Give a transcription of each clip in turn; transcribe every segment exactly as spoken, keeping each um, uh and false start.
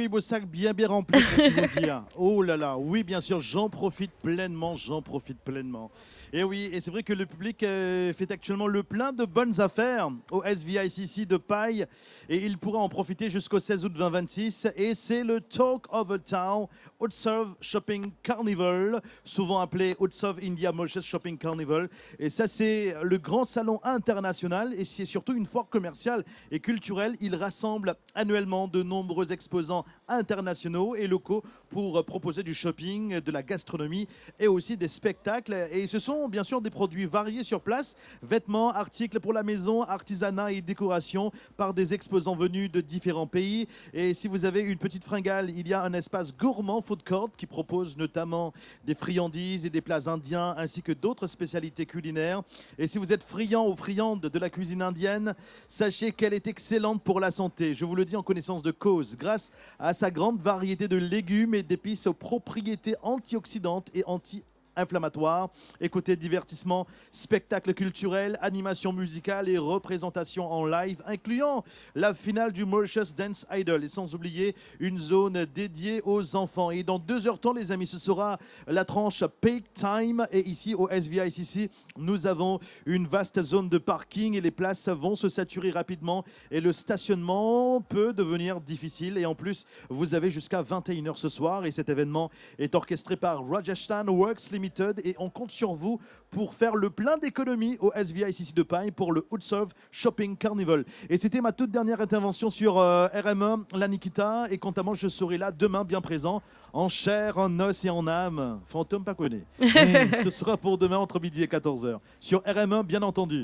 oui, beau sac bien bien rempli, pour tout vous dire. Oh là là, oui, bien sûr, j'en profite pleinement, j'en profite pleinement. Et oui, et c'est vrai que le public euh, fait actuellement le plein de bonnes affaires au S V I C C de Paille et il pourra en profiter jusqu'au seize août deux mille vingt-six. Et c'est le Talk of the Town Utsav Shopping Carnival, souvent appelé Utsav India Mauritius Shopping Carnival. Et ça, c'est le grand salon international et c'est surtout une foire commerciale et culturelle. Il rassemble annuellement de nombreux exposants internationaux et locaux pour proposer du shopping, de la gastronomie et aussi des spectacles. Et ce sont bien sûr des produits variés sur place, vêtements, articles pour la maison, artisanat et décoration par des exposants venus de différents pays. Et si vous avez une petite fringale, il y a un espace gourmand food court qui propose notamment des friandises et des plats indiens ainsi que d'autres spécialités culinaires. Et si vous êtes friand ou friande de la cuisine indienne, sachez qu'elle est excellente pour la santé. Je vous le dis en connaissance de cause, grâce à sa grande variété de légumes et d'épices aux propriétés antioxydantes et anti inflammatoire. Écoutez, divertissement, spectacle culturel, animation musicale et représentation en live, incluant la finale du Mauritius Dance Idol et sans oublier une zone dédiée aux enfants. Et dans deux heures temps, les amis, ce sera la tranche Peak Time. Et ici, au S V I C C, nous avons une vaste zone de parking et les places vont se saturer rapidement et le stationnement peut devenir difficile. Et en plus, vous avez jusqu'à vingt et une heures ce soir et cet événement est orchestré par Rajasthan Works Limited et on compte sur vous pour faire le plein d'économies au S V I C C de Paille pour le Utsav Shopping Carnival. Et c'était ma toute dernière intervention sur euh, R M E, la Nikita. Et quant à moi, je serai là demain bien présent, en chair, en os et en âme. Fantôme pas connu. Et ce sera pour demain entre midi et quatorze heures. Sur R M E, bien entendu.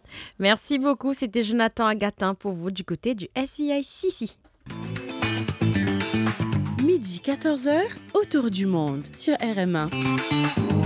Merci beaucoup. C'était Jonathan Agatin pour vous du côté du S V I C C. Midi quatorze heures, autour du monde sur R M un.